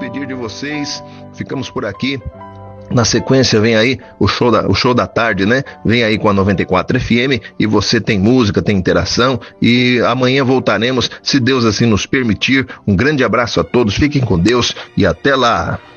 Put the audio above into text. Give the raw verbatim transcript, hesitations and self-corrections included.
despedir de vocês. Ficamos por aqui. Na sequência vem aí o show, da, o show da tarde, né? Vem aí com a noventa e quatro F M e você tem música, tem interação e amanhã voltaremos, se Deus assim nos permitir. Um grande abraço a todos, fiquem com Deus e até lá!